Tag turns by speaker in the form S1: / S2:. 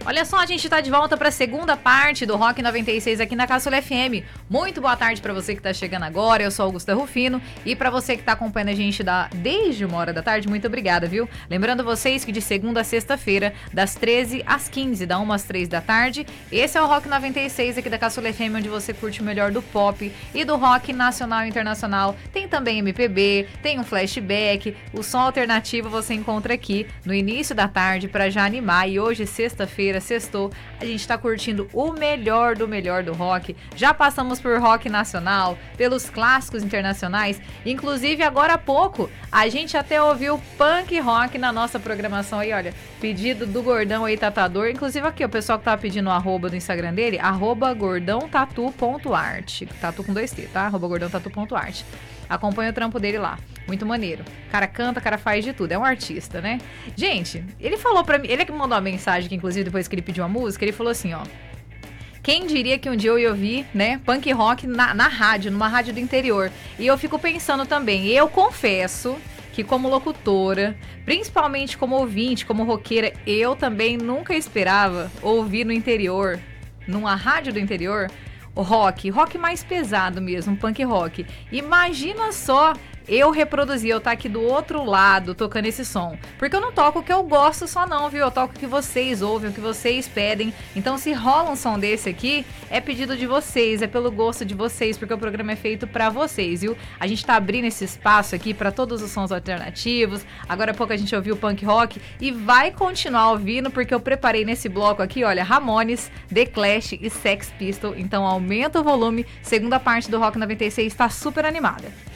S1: Olha só, a gente tá de volta pra segunda parte do Rock 96 aqui na Caçula FM. Muito boa tarde pra você que tá chegando agora, eu sou Augusta Rufino. E pra você que tá acompanhando a gente desde 1h da tarde, muito obrigada, viu? Lembrando vocês que de segunda a sexta-feira, das 13 às 15, da 1 às 3 da tarde, esse é o Rock 96 aqui da Caçula FM, onde você curte o melhor do pop e do rock nacional e internacional. Tem também MPB, tem um flashback, o som alternativo você encontra aqui no início da tarde pra já animar. E hoje, sexta-feira, sextou, a gente tá curtindo o melhor do rock. Já passamos por rock nacional, pelos clássicos internacionais, inclusive agora há pouco a gente até ouviu punk rock na nossa programação aí, olha, pedido do Gordão aí, tatuador, inclusive aqui o pessoal que tava pedindo o arroba do Instagram dele, @gordãotatu.art, tatu com 2T, tá? @gordãotatu.art. Acompanha o trampo dele lá. Muito maneiro. Cara canta, cara faz de tudo. É um artista, né? Gente, ele falou pra mim... Ele que mandou uma mensagem, que inclusive depois que ele pediu uma música, ele falou assim, ó. Quem diria que um dia eu ia ouvir, né, punk rock na rádio, numa rádio do interior. E eu fico pensando também, eu confesso que como locutora, principalmente como ouvinte, como roqueira, eu também nunca esperava ouvir no interior, numa rádio do interior, o rock mais pesado mesmo, punk rock. Imagina só eu reproduzir, eu tá aqui do outro lado tocando esse som. Porque eu não toco o que eu gosto só não, viu? Eu toco o que vocês ouvem, o que vocês pedem. Então se rola um som desse aqui, é pedido de vocês, é pelo gosto de vocês, porque o programa é feito pra vocês, viu? A gente tá abrindo esse espaço aqui pra todos os sons alternativos. Agora há pouco a gente ouviu punk rock e vai continuar ouvindo, porque eu preparei nesse bloco aqui, olha, Ramones, The Clash e Sex Pistols. Então aumenta o volume, segunda parte do Rock 96 tá super animada.